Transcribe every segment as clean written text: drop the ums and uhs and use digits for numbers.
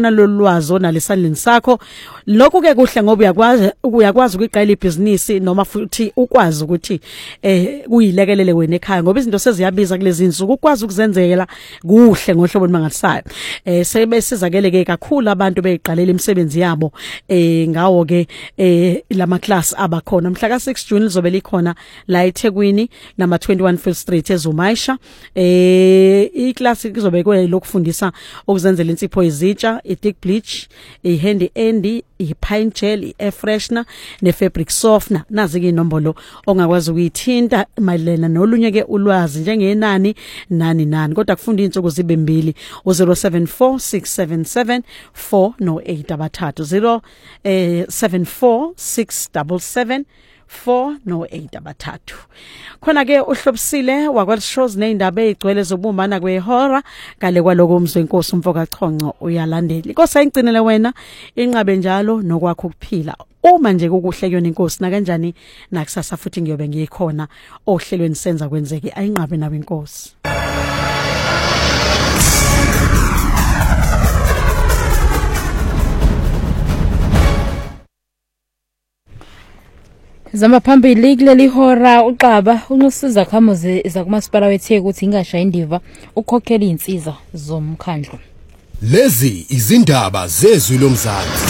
khona lolwazi onalisandleni sakho. Lokho ke kuhle ngoba uyakwazi ukuyiqala ibhizinisi noma futhi ukwazi ukuthi uyilekelele wena ekhaya ngoba izinto seziyabiza kulezi insuku. Ukwazi ukuzenzela kuhle ngohlobo olumangalisayo. Sebesizakele ke kakhulu abantu beyiqalela imisebenzi yabo ngawo ke lama class abakhona. Mhla ka 6 June lizobe likhona la eThekwini nama 21 Field Street eZumaisha. I-class izobe lokufundisa ukuzenzela insipho izitsha, i-dick bleach, i-handy andy, i-pine gel, i-air freshener ne-fabric softener. Nazi ke inombolo ongakwazi ukuyithinta mayelana nolunye ke ulwazi njengenani nani kodwa kufunda insuku zibe mbili u-074 677 408 abathathu 074 677 408 abathathu. Khona ke uhlobisile wakwa-shows neindaba ezigcwele zobumbana kwehora kale kwaloko umzwe inkosi umfoka Chonco uyalandela. Inkosi ayingcinele wena inqabe njalo nokwakho ukuphila. Uma nje kukuhle kuyona inkosi na kanjani nakusasa futhi ngiyobe ngikhona ohlelweni senza kwenzeke ayinqabe nawe inkosi. Zama phambili kuleli hora uqaba uNosiza Khamuzi zakumasipala wethe ukuthi ingasha indiva ukhokhela insizwa zomkhandlu. Lezi izindaba zezwi lomzansi.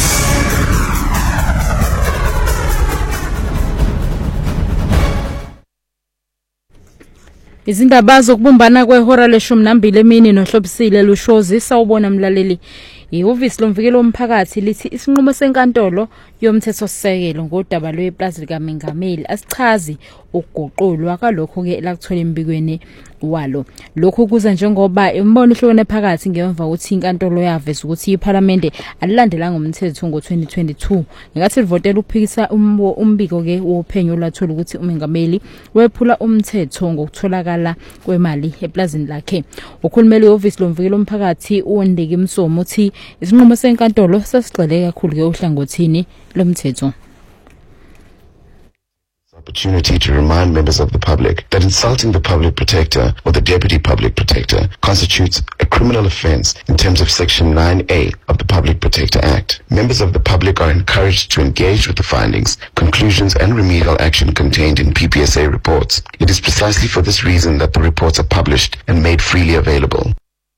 Izindaba zokubumbana kwehora le-12 emini nohlobisile lushozi sawubona mlaleli. Ihhovisi lomvikelo womphakathi lithi isinqumo senkantolo yomthethosisekelo ngodaba lweplazi likaMengameli asichazi ukuguqulwa kalokho ke lakuthola embikweni walo. Lokhu kuza njengoba imbono ihlukene phakathi ngemva ukuthi inkantolo yaveza ukuthi iParliament alilandelanga umthetho ngo-2022 ngathi livotela ukuphikisa umbiko ke wophenyo lwathola ukuthi uMengameli wephula umthetho ngokutholakala kwemali eplazini lakhe. Ukhulumeli wehhovisi lomvikelo womphakathi uNdeki Msomo uthi isinqumo senkantolo sasigxile kakhulu ke ohlangothini lomthetho. Opportunity to remind members of the public that insulting the public protector or the deputy public protector constitutes a criminal offence in terms of Section 9A of the Public Protector Act. Members of the public are encouraged to engage with the findings, conclusions and remedial action contained in PPSA reports. It is precisely for this reason that the reports are published and made freely available.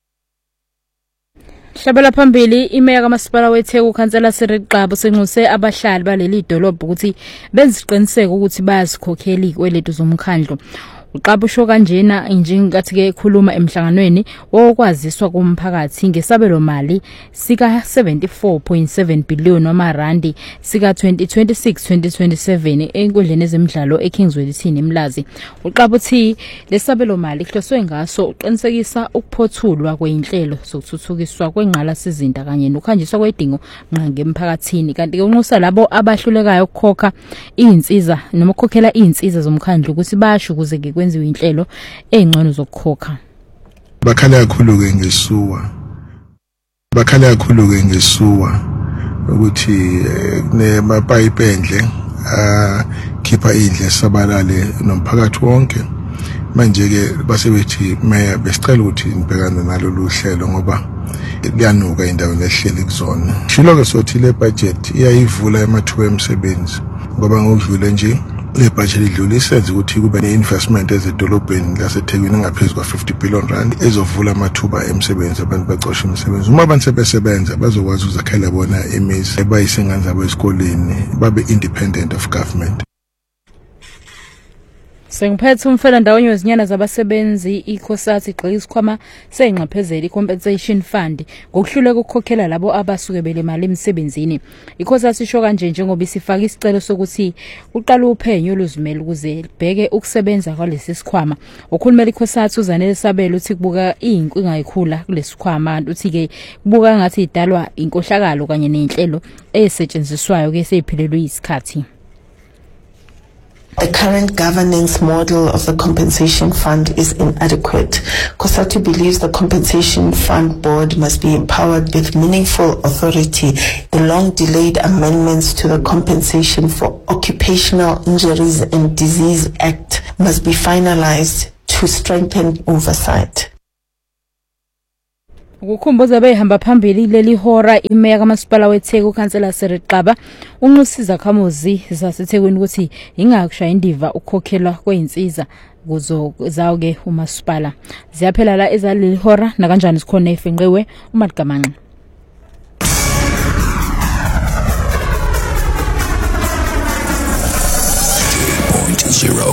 Shabela phambili imeya kamasipala weTheku ukhansela Siriqabo senxuse abahlali baleli dolobha ukuthi benziqiniseke ukuthi bayazikhokhela ikweletu zomkhandlu. Uqaba usho kanjena njengathi ke ekhuluma emhlanganweni wokwaziswa kumphakathi ngesabelo mali sika 74.7 billion wamarandi sika 2026-2027 enkundleni ezemidlalo eKingswell ithini Mlazi. Uqaba uthi lesabelo mali ihloswe ngaso uqinisekisa ukuphothulwa kweinhlelo zokuthuthukiswa kwengqala sizinda kanye nokhanjiswa kwedingo nqange emphakathini kanti ke unxusa labo abahlulekayo ukukhokha izinsiza noma ukukhokhela izinsiza zomkhandlu ukuthi basho ukuze kwenziwe inhlelo ezingcono zokukhokha. Bakhala kakhulu ke ngesuwa ukuthi nemapipe endle khipha indle sabalale nomphakathi wonke. Manje ke basebethi meya besicela ukuthi nibhekane nalolu hlelo ngoba liyanuka indawo lehleli kuzona. Shilo ke sothi le budget iyayivula emathuba emisebenzi ngoba ngokudlule nje le budget idlulisenze ukuthi kube ne-investment ezedolobheni laseThekwini ngaphezulu kwa 50 billion rand ezovula amathuba emisebenzi abantu bacosha imisebenzi. Uma abantu sebesebenza bazokwazi ukuzakhela bona imizi bayisengane zabo esikoleni babe independent of government. Sengiphethe umfela ndawonye wezinyana zabasebenzi ikhosati igxile isikhwama sengqaphezela icompensation fund ngokuhluleka ukukhokhela labo abasuke bele mali emsebenzini. Ikhosati isho kanje njengoba isifaka isicelo sokuthi uqala uphenyo oluzimele ukuze libheke ukusebenza kwalesi sikhwama. Ukhulumela ikhosati uZanele Sabelo uthi kubuka inkinga ekhula kulesikhwama uthi ke kubuka ngathi idalwa inkohlakalo kanye nenhlelo ezisetshenziswayo ke seyiphilelwe isikhathi. The current governance model of the compensation fund is inadequate. COSATU believes the compensation fund board must be empowered with meaningful authority. The long-delayed amendments to the Compensation for Occupational Injuries and Disease Act must be finalized to strengthen oversight. Ukukhumbuza behamba phambili leli hora imeya kamasipala weTheku uKhansela Siriqaba unxusiza khamuzi zaseThekwini ukuthi ingakushaya indiva ukukhokhelwa kweinsiza kuzo zawuke umasipala. Ziyaphela la ezaleli hora na kanjani sikhona efenqiwe uMadigamanqa. .0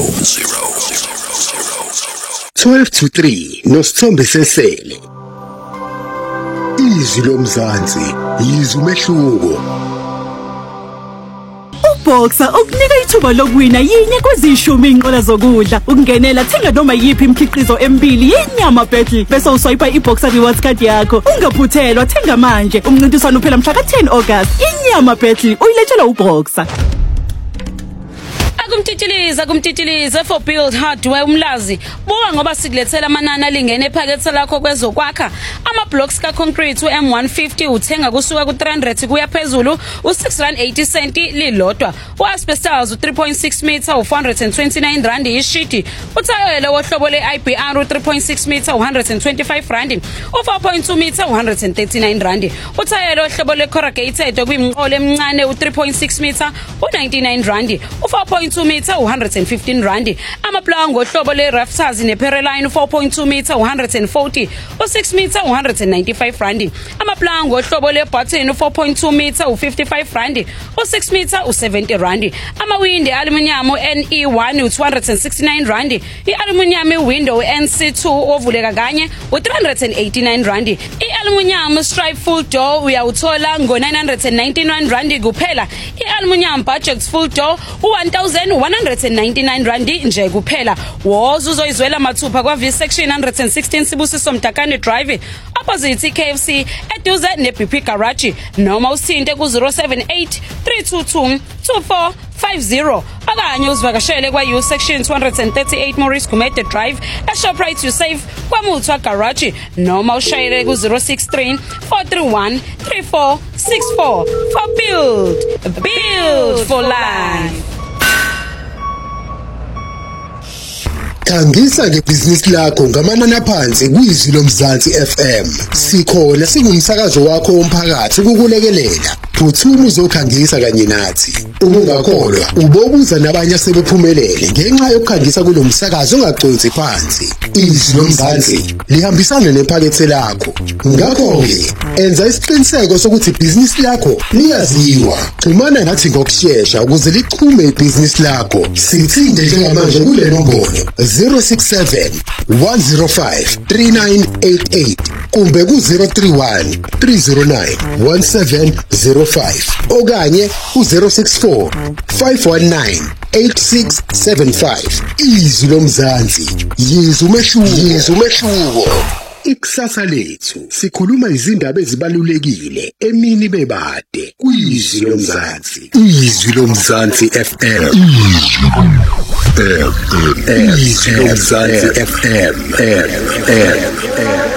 12 to 3 noSithombe Sesele. Izwi lomzansi yizwe umehluko. Boxer ukunika ithuba lokuwina yinye kwezishumi inqola zokudla ukungenela thenga noma yipi imikhiqizo emibili yenyama battle bese uswipe iBoxer rewards card yakho ungaphuthelwa thenga manje umncintiswano uphela mhla ka-10 August inyama battle uyiletshelwa uBoxer. Kumtitiliza for build hardware umlazi buka ngoba sikulethela amanani alingene ephakethe lakho kwezokwakha ama blocks ka concrete uM150 uthenga kusuka ku300 kuya phezulu u6.80 lilodwa uasbestos u3.6 meter u429 rand ishiti uthayela wohlobo leIBR u3.6 meter u125 rand u4.2 meter u139 rand uthayela wohlobo lecorrugated okuyimqolo emncane u3.6 meter u99 rand u4.2 meter u115 rand amaplango ohlobo leRafters nePereline 4.2 meter u140 u6 meter u195 rand amaplango ohlobo leButton 4.2 meter u55 rand u6 meter u70 rand amawindi aluminium NE1 u269 rand ialuminium window NC2 ovuleka kanye u389 rand ialuminium stripe full door uyawuthola ngo991 rand kuphela ialuminium budget full door u1199 rand nje kuphela woza uzoyizwela mathupha kwa V section 116 Sibusiso Mdakane Drive opposite KFC eduze neBP Garage noma usinte ku078 322 2450 abanye uzivakashele kwa U section 238 Maurice Gumede Drive eShoprite uSafe kwaMuthwa Garage noma ushayele ku063 431 3464 for build for life. Khangisa ngebhizinisi lakho ngamanani aphansi kwizwi lomzansi FM. Sikhona singumsakazo wakho womphakathi ukukulekelela. Phuthuma uzokhangisa kanye nathi. Ungakholwa ubobuza nabanye asebephumelele ngenxa yokukhangisa kulomsakazo ongagcotsi phansi. Izwi lomzansi lihambisana nephakethe lakho. Ngakho-ke enza isiqiniseko sokuthi ibhizinisi lakho liyaziwa. Xhumana nathi ngokusheshsha ukuze liqhume ibhizinisi lakho. Sithinde njengamanje kule nombolo 067 105 3988 kumbe ku031 309 1705 okanye ku064 519 8675. Izwi lomzansi yizwe umehluko. Ikusasa lethu sikhuluma izindaba ezibalulekile emini bebade kwizwi lomzansi. Izwi lomzansi FM. Izwi lomzansi FM.